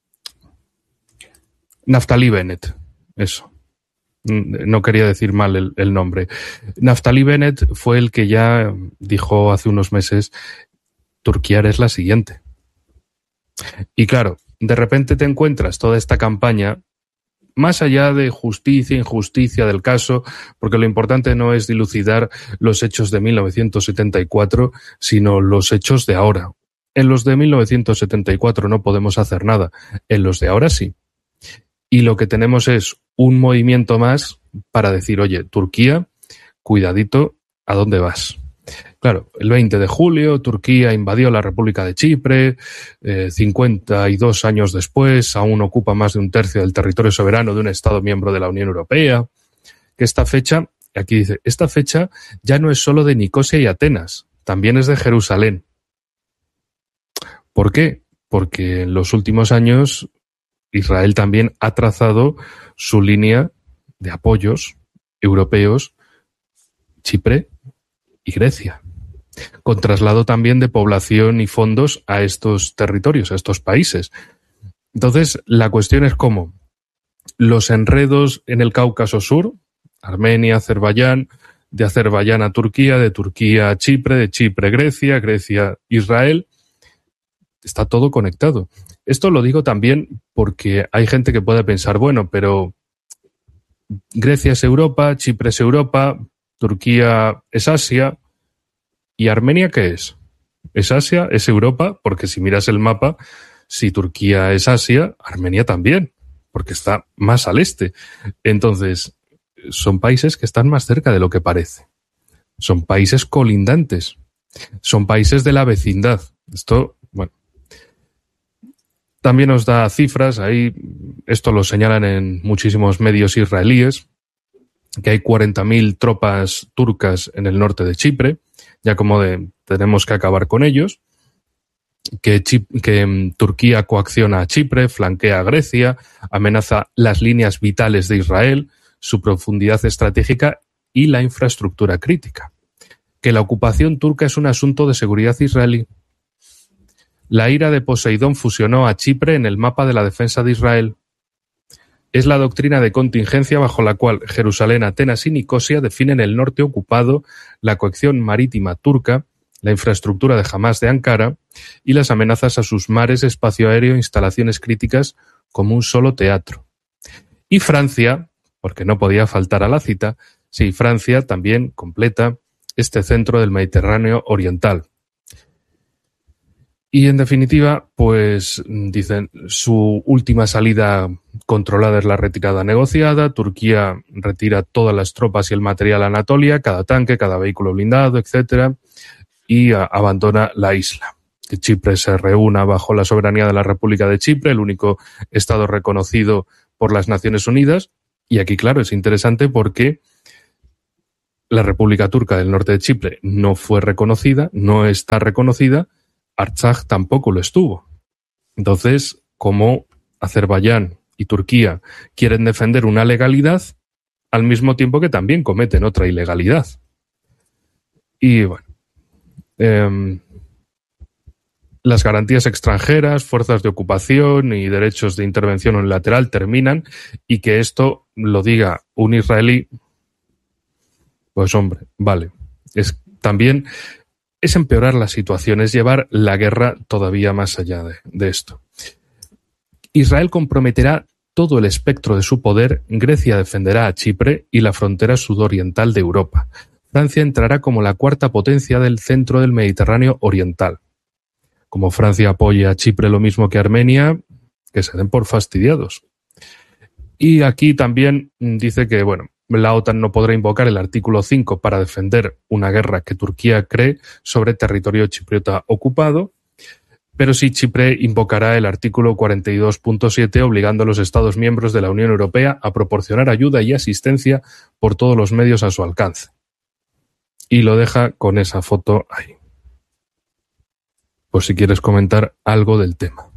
Naftali Bennett, eso. No quería decir mal el, el nombre. Naftali Bennett fue el que ya dijo hace unos meses Turquía es la siguiente. Y claro, de repente te encuentras toda esta campaña, más allá de justicia, injusticia del caso, porque lo importante no es dilucidar los hechos de mil novecientos setenta y cuatro, sino los hechos de ahora. En los de mil novecientos setenta y cuatro no podemos hacer nada, en los de ahora sí. Y lo que tenemos es un movimiento más para decir, oye, Turquía, cuidadito, ¿a dónde vas? Claro, el veinte de julio Turquía invadió la República de Chipre, eh, cincuenta y dos años después aún ocupa más de un tercio del territorio soberano de un Estado miembro de la Unión Europea, que esta fecha, aquí dice, esta fecha ya no es solo de Nicosia y Atenas, también es de Jerusalén. ¿Por qué? Porque en los últimos años Israel también ha trazado su línea de apoyos europeos, Chipre y Grecia, con traslado también de población y fondos a estos territorios, a estos países. Entonces, la cuestión es cómo los enredos en el Cáucaso Sur, Armenia, Azerbaiyán, de Azerbaiyán a Turquía, de Turquía a Chipre, de Chipre a Grecia, Grecia, Israel, está todo conectado. Esto lo digo también porque hay gente que puede pensar, bueno, pero Grecia es Europa, Chipre es Europa, Turquía es Asia, ¿y Armenia qué es? ¿Es Asia? ¿Es Europa? Porque si miras el mapa, si Turquía es Asia, Armenia también, porque está más al este. Entonces, son países que están más cerca de lo que parece. Son países colindantes. Son países de la vecindad. Esto, bueno, también nos da cifras, ahí esto lo señalan en muchísimos medios israelíes, que hay cuarenta mil tropas turcas en el norte de Chipre, ya como de tenemos que acabar con ellos, que, Chip, que um, Turquía coacciona a Chipre, flanquea a Grecia, amenaza las líneas vitales de Israel, su profundidad estratégica y la infraestructura crítica, que la ocupación turca es un asunto de seguridad israelí. La ira de Poseidón fusionó a Chipre en el mapa de la defensa de Israel. Es la doctrina de contingencia bajo la cual Jerusalén, Atenas y Nicosia definen el norte ocupado, la coacción marítima turca, la infraestructura de Hamás de Ankara y las amenazas a sus mares, espacio aéreo e instalaciones críticas como un solo teatro. Y Francia, porque no podía faltar a la cita, sí, Francia también completa este centro del Mediterráneo oriental. Y en definitiva, pues dicen, su última salida controlada es la retirada negociada, Turquía retira todas las tropas y el material a Anatolia, cada tanque, cada vehículo blindado, etcétera, y a, abandona la isla. Que Chipre se reúna bajo la soberanía de la República de Chipre, el único estado reconocido por las Naciones Unidas, y aquí, claro, es interesante porque la República Turca del Norte de Chipre no fue reconocida, no está reconocida, Artsaj tampoco lo estuvo. Entonces, como Azerbaiyán y Turquía quieren defender una legalidad, al mismo tiempo que también cometen otra ilegalidad. Y bueno, eh, las garantías extranjeras, fuerzas de ocupación y derechos de intervención unilateral terminan, y que esto lo diga un israelí, pues hombre, vale. Es también es empeorar la situación, es llevar la guerra todavía más allá de, de esto. Israel comprometerá todo el espectro de su poder, Grecia defenderá a Chipre y la frontera sudoriental de Europa. Francia entrará como la cuarta potencia del centro del Mediterráneo oriental. Como Francia apoya a Chipre lo mismo que Armenia, que se den por fastidiados. Y aquí también dice que, bueno, la OTAN no podrá invocar el artículo cinco para defender una guerra que Turquía cree sobre territorio chipriota ocupado, pero sí Chipre invocará el artículo cuarenta y dos punto siete obligando a los Estados miembros de la Unión Europea a proporcionar ayuda y asistencia por todos los medios a su alcance. Y lo deja con esa foto ahí. Pues si quieres comentar algo del tema.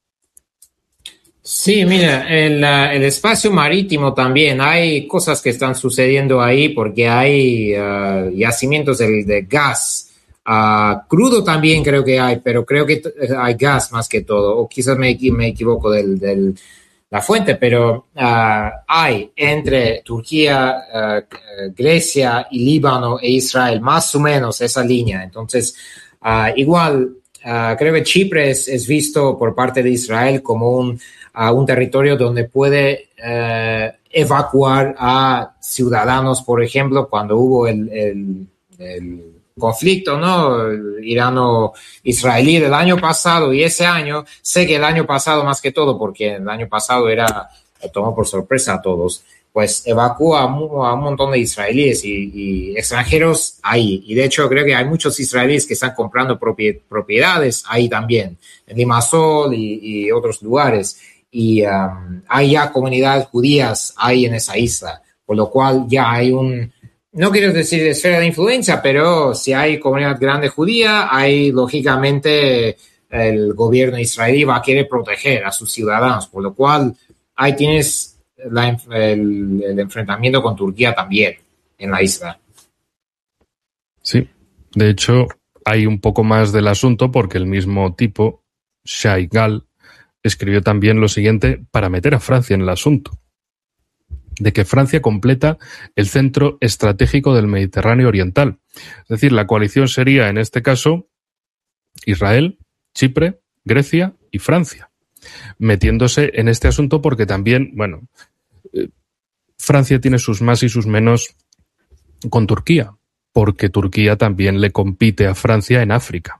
Sí, mira, el, el espacio marítimo también, hay cosas que están sucediendo ahí porque hay uh, yacimientos de, de gas, uh, crudo también creo que hay, pero creo que hay gas más que todo, o quizás me, me equivoco del, del la fuente, pero uh, hay entre Turquía, uh, Grecia y Líbano e Israel más o menos esa línea, entonces uh, igual uh, creo que Chipre es, es visto por parte de Israel como un a un territorio donde puede eh, evacuar a ciudadanos, por ejemplo, cuando hubo el, el, el conflicto, ¿no? Irano-israelí del año pasado y ese año, sé que el año pasado más que todo, porque el año pasado era, tomó por sorpresa a todos, pues evacúa a un montón de israelíes y, y extranjeros ahí. Y de hecho creo que hay muchos israelíes que están comprando propiedades ahí también, en Limassol y, y otros lugares. Y um, hay ya comunidades judías ahí en esa isla, por lo cual ya hay un, no quiero decir esfera de influencia, pero si hay comunidad grande judía, hay lógicamente el gobierno israelí va a querer proteger a sus ciudadanos, por lo cual ahí tienes la, el, el enfrentamiento con Turquía también en la isla. Sí, de hecho hay un poco más del asunto porque el mismo tipo, Shai Gal, escribió también lo siguiente para meter a Francia en el asunto, de que Francia completa el centro estratégico del Mediterráneo oriental. Es decir, la coalición sería, en este caso, Israel, Chipre, Grecia y Francia, metiéndose en este asunto porque también, bueno, eh, Francia tiene sus más y sus menos con Turquía, porque Turquía también le compite a Francia en África.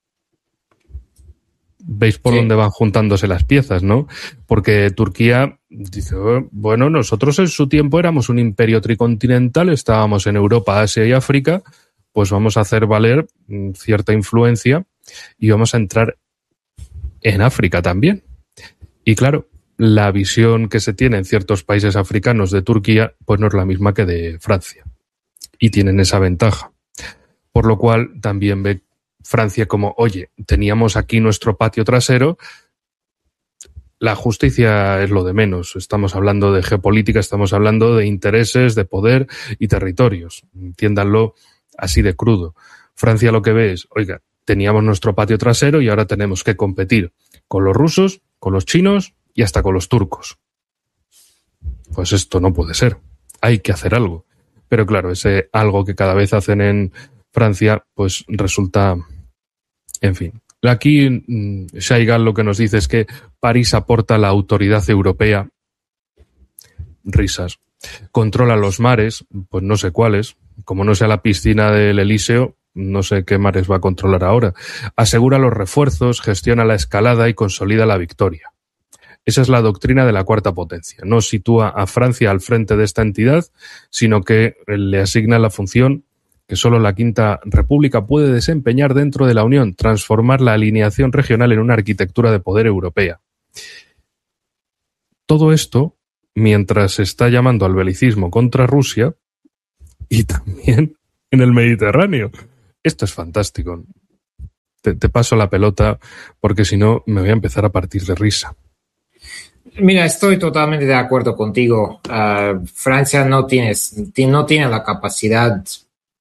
Veis por sí. dónde van juntándose las piezas, ¿no? Porque Turquía dice, bueno, nosotros en su tiempo éramos un imperio tricontinental, estábamos en Europa, Asia y África, pues vamos a hacer valer cierta influencia y vamos a entrar en África también. Y claro, la visión que se tiene en ciertos países africanos de Turquía, pues no es la misma que de Francia. Y tienen esa ventaja. Por lo cual también ve Francia como, oye, teníamos aquí nuestro patio trasero, la justicia es lo de menos. Estamos hablando de geopolítica, estamos hablando de intereses, de poder y territorios. Entiéndanlo así de crudo. Francia lo que ve es, oiga, teníamos nuestro patio trasero y ahora tenemos que competir con los rusos, con los chinos y hasta con los turcos. Pues esto no puede ser. Hay que hacer algo. Pero claro, ese algo que cada vez hacen en Francia, pues resulta... En fin, aquí Shai Gal lo que nos dice es que París aporta la autoridad europea, risas, controla los mares, pues no sé cuáles, como no sea la piscina del Elíseo, no sé qué mares va a controlar ahora, asegura los refuerzos, gestiona la escalada y consolida la victoria. Esa es la doctrina de la cuarta potencia, no sitúa a Francia al frente de esta entidad, sino que le asigna la función que solo la Quinta República puede desempeñar dentro de la Unión, transformar la alineación regional en una arquitectura de poder europea. Todo esto mientras se está llamando al belicismo contra Rusia y también en el Mediterráneo. Esto es fantástico. Te, te paso la pelota porque si no me voy a empezar a partir de risa. Mira, estoy totalmente de acuerdo contigo. Uh, Francia no tiene, no tiene la capacidad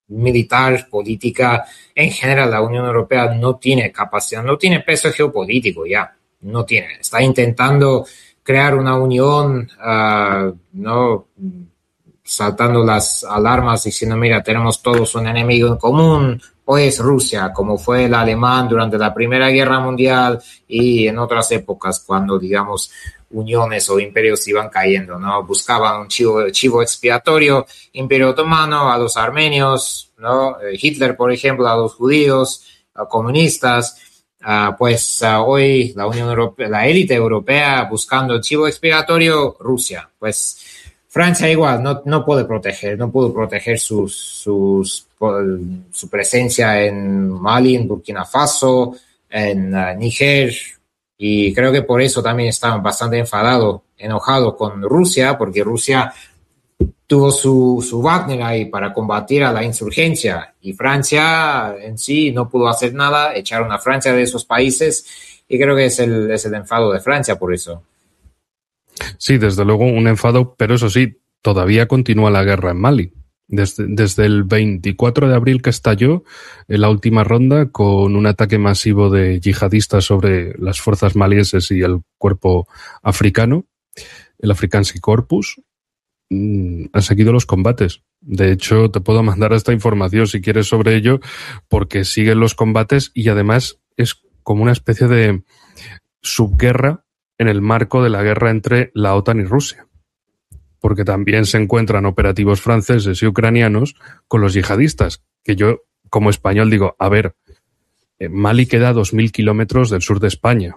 militar, política, en general la Unión Europea no tiene capacidad, no tiene peso geopolítico ya, no tiene. Está intentando crear una unión, uh, no saltando las alarmas diciendo, mira, tenemos todos un enemigo en común, o es Rusia, como fue el alemán durante la Primera Guerra Mundial y en otras épocas cuando, digamos, uniones o imperios iban cayendo, ¿no? Buscaban un chivo, chivo expiatorio, Imperio Otomano a los armenios, ¿no? Hitler, por ejemplo, a los judíos, a comunistas. Uh, pues uh, hoy la Unión Europea, la élite europea buscando el chivo expiatorio, Rusia. Pues Francia igual, no, no puede proteger, no pudo proteger sus, sus, su presencia en Mali, en Burkina Faso, en uh, Níger, y creo que por eso también estaban bastante enfadados, enojados con Rusia, porque Rusia tuvo su, su Wagner ahí para combatir a la insurgencia, y Francia en sí no pudo hacer nada, echaron a Francia de esos países, y creo que es el, es el enfado de Francia por eso. Sí, desde luego un enfado, pero eso sí, todavía continúa la guerra en Mali. Desde, desde el veinticuatro de abril que estalló en la última ronda con un ataque masivo de yihadistas sobre las fuerzas malieses y el cuerpo africano, el Afrikaanse Corpus, mmm, han seguido los combates. De hecho, te puedo mandar esta información si quieres sobre ello, porque siguen los combates y además es como una especie de subguerra en el marco de la guerra entre la OTAN y Rusia, porque también se encuentran operativos franceses y ucranianos con los yihadistas, que yo como español digo, a ver, Mali queda a dos mil kilómetros del sur de España,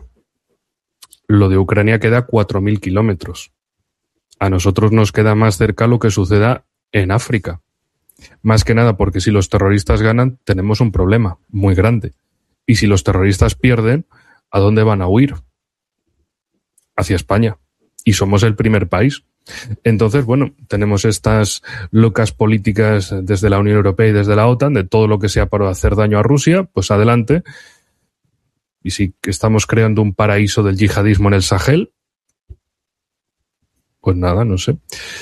lo de Ucrania queda a cuatro mil kilómetros, a nosotros nos queda más cerca lo que suceda en África, más que nada porque si los terroristas ganan tenemos un problema muy grande, y si los terroristas pierden, ¿a dónde van a huir? Hacia España. Y somos el primer país. Entonces, bueno, tenemos estas locas políticas desde la Unión Europea y desde la OTAN de todo lo que sea para hacer daño a Rusia, pues adelante. Y si estamos creando un paraíso del yihadismo en el Sahel, pues nada, no sé.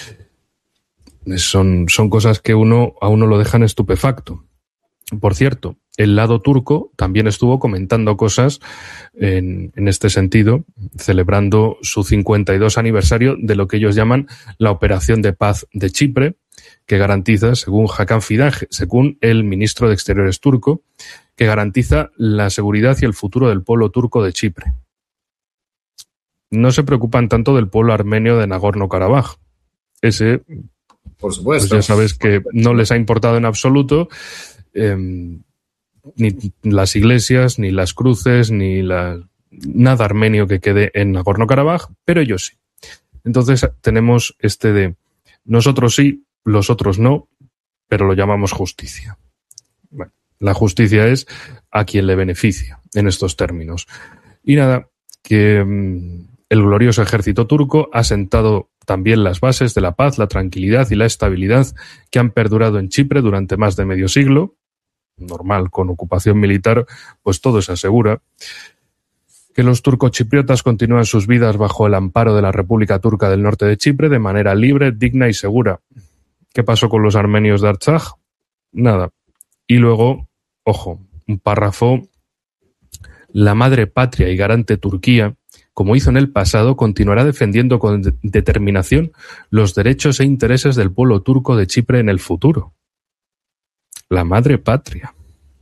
Son, son cosas que uno a uno lo dejan estupefacto. Por cierto, el lado turco también estuvo comentando cosas en, en este sentido, celebrando su cincuenta y dos aniversario de lo que ellos llaman la Operación de Paz de Chipre, que garantiza, según Hakan Fidan, según el ministro de Exteriores turco, que garantiza la seguridad y el futuro del pueblo turco de Chipre. No se preocupan tanto del pueblo armenio de Nagorno-Karabaj. Ese, por supuesto, pues ya sabes que no les ha importado en absoluto. Eh, ni las iglesias, ni las cruces, ni la, nada armenio que quede en Nagorno-Karabaj, pero ellos sí. Entonces tenemos este de nosotros sí, los otros no, pero lo llamamos justicia. Bueno, la justicia es a quien le beneficia en estos términos. Y nada, que um, el glorioso ejército turco ha sentado también las bases de la paz, la tranquilidad y la estabilidad que han perdurado en Chipre durante más de medio siglo. Normal, con ocupación militar, pues todo se asegura. Que los turcochipriotas continúan sus vidas bajo el amparo de la República Turca del Norte de Chipre de manera libre, digna y segura. ¿Qué pasó con los armenios de Artsaj? Nada. Y luego, ojo, un párrafo. La madre patria y garante Turquía, como hizo en el pasado, continuará defendiendo con de- determinación los derechos e intereses del pueblo turco de Chipre en el futuro. La madre patria.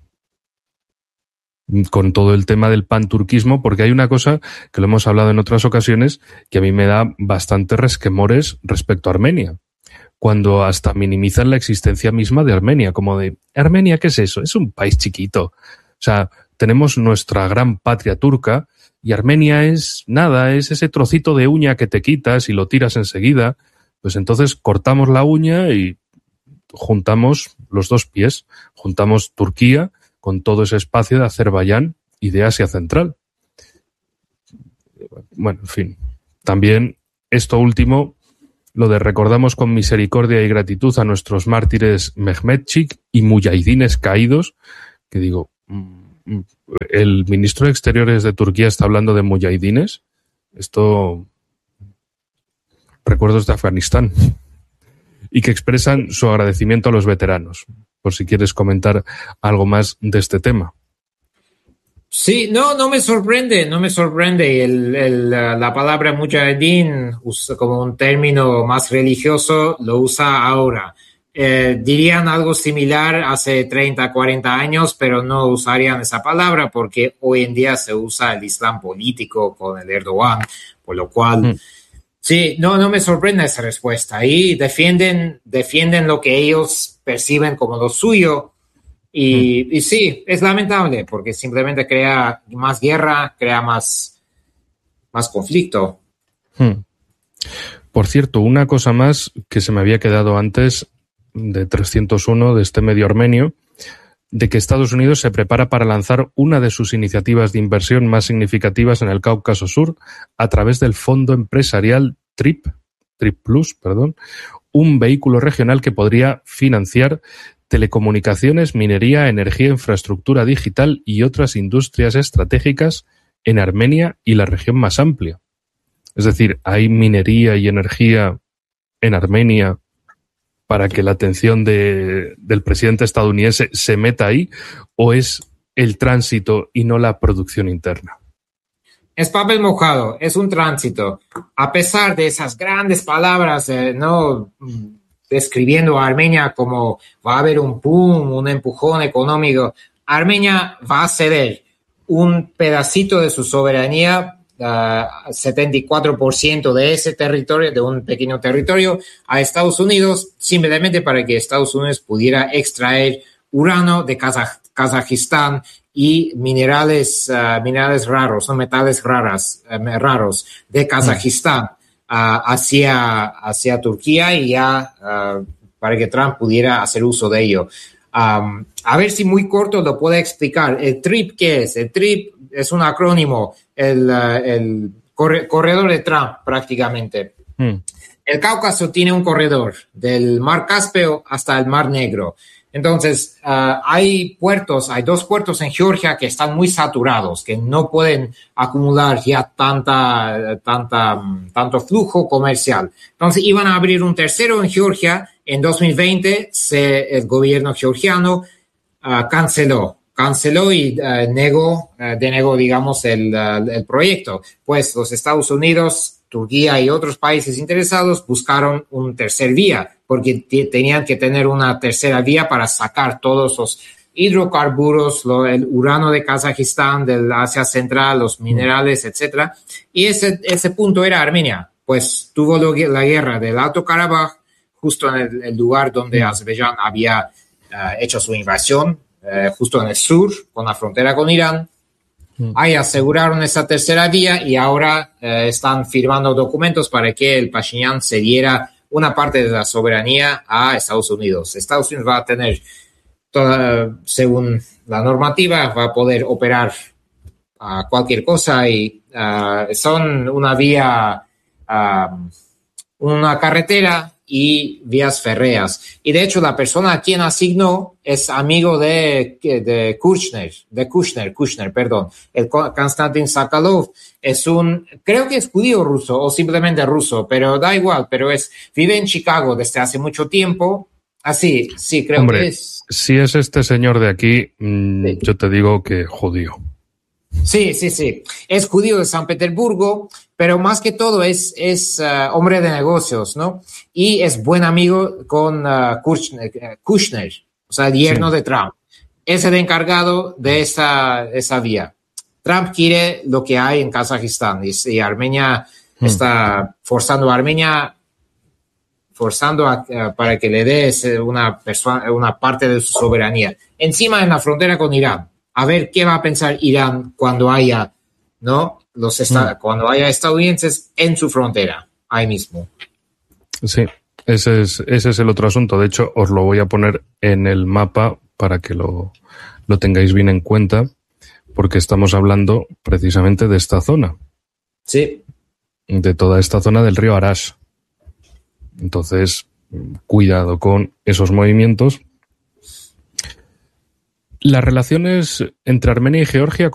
Con todo el tema del panturquismo, porque hay una cosa que lo hemos hablado en otras ocasiones que a mí me da bastante resquemores respecto a Armenia. Cuando hasta minimizan la existencia misma de Armenia, como de, ¿Armenia qué es eso? Es un país chiquito. O sea, tenemos nuestra gran patria turca y Armenia es nada, es ese trocito de uña que te quitas y lo tiras enseguida. Pues entonces cortamos la uña y juntamos los dos pies, juntamos Turquía con todo ese espacio de Azerbaiyán y de Asia Central. Bueno, en fin. También esto último, lo de recordamos con misericordia y gratitud a nuestros mártires Mehmetchik y muyahidines caídos, que digo, el ministro de Exteriores de Turquía está hablando de muyahidines. Esto, recuerdos de Afganistán. Y que expresan su agradecimiento a los veteranos. por si quieres comentar algo más de este tema. Sí, no, no me sorprende, no me sorprende. El, el, la palabra mujahideen, como un término más religioso, lo usa ahora. Eh, dirían algo similar hace treinta, cuarenta años, pero no usarían esa palabra porque hoy en día se usa el Islam político con el Erdogan, por lo cual, mm. sí, no, no me sorprende esa respuesta. Y defienden, defienden lo que ellos perciben como lo suyo. Y, mm. y sí, es lamentable porque simplemente crea más guerra, crea más, más conflicto. Mm. Por cierto, una cosa más que se me había quedado antes de trescientos uno, de este medio armenio, de que Estados Unidos se prepara para lanzar una de sus iniciativas de inversión más significativas en el Cáucaso Sur a través del fondo empresarial TRIP, TRIP Plus, perdón, un vehículo regional que podría financiar telecomunicaciones, minería, energía, infraestructura digital y otras industrias estratégicas en Armenia y la región más amplia. Es decir, ¿hay minería y energía en Armenia para que la atención de, del presidente estadounidense se meta ahí, o es el tránsito y no la producción interna? Es papel mojado, es un tránsito. A pesar de esas grandes palabras, eh, no describiendo a Armenia como va a haber un boom, un empujón económico, Armenia va a ceder un pedacito de su soberanía, Uh, setenta y cuatro por ciento de ese territorio, de un pequeño territorio, a Estados Unidos, simplemente para que Estados Unidos pudiera extraer urano de Kazaj- Kazajistán y minerales, uh, minerales raros, no metales raras, uh, raros de Kazajistán uh, hacia, hacia Turquía y ya uh, para que Trump pudiera hacer uso de ello. Um, a ver si muy corto lo puedo explicar. ¿El TRIP qué es? El TRIP es un acrónimo, el, uh, el corre- corredor de Trump prácticamente. Mm. El Cáucaso tiene un corredor del Mar Caspio hasta el Mar Negro. Entonces, uh, hay puertos, hay dos puertos en Georgia que están muy saturados, que no pueden acumular ya tanta, tanta, tanto flujo comercial. Entonces, iban a abrir un tercero en Georgia. En dos mil veinte, se, el gobierno georgiano uh, canceló, canceló y uh, negó, uh, denegó, digamos, el, uh, el proyecto. Pues los Estados Unidos, Turquía y otros países interesados buscaron un tercer vía, porque t- tenían que tener una tercera vía para sacar todos los hidrocarburos, lo, el urano de Kazajistán, del Asia Central, los minerales, etcétera. Y ese, ese punto era Armenia. Pues tuvo lo, la guerra del Alto Karabaj, justo en el, el lugar donde Azerbaiyán había uh, hecho su invasión, uh, justo en el sur, con la frontera con Irán. Mm. Ahí aseguraron esa tercera vía y ahora uh, están firmando documentos para que el Pashinyan cediera una parte de la soberanía a Estados Unidos. Estados Unidos va a tener, toda, según la normativa, va a poder operar uh, cualquier cosa y uh, son una vía, uh, una carretera y vías férreas. Y de hecho la persona a quien asignó es amigo de, de Kushner, de Kushner, Kushner, perdón. El Konstantin Sokolov es un, creo que es judío ruso o simplemente ruso, pero da igual, pero es, vive en Chicago desde hace mucho tiempo. Así, ah, sí, creo Hombre, que es. Si es este señor de aquí, mmm, sí. Yo te digo que judío. Sí, sí, sí. Es judío de San Petersburgo, pero más que todo es, es uh, hombre de negocios, ¿no? Y es buen amigo con uh, Kushner, Kushner, o sea, el yerno sí. de Trump. Es el encargado de esa, esa vía. Trump quiere lo que hay en Kazajistán y, y Armenia hmm. está forzando a Armenia, forzando a, uh, para que le dé una, persona, una parte de su soberanía. Encima en la frontera con Irán. A ver qué va a pensar Irán cuando haya, ¿no? Los esta- mm. cuando haya estadounidenses en su frontera, ahí mismo. Sí, ese es, ese es el otro asunto. De hecho, os lo voy a poner en el mapa para que lo, lo tengáis bien en cuenta, porque estamos hablando precisamente de esta zona. Sí. De toda esta zona del río Arash. Entonces, cuidado con esos movimientos. Las relaciones entre Armenia y Georgia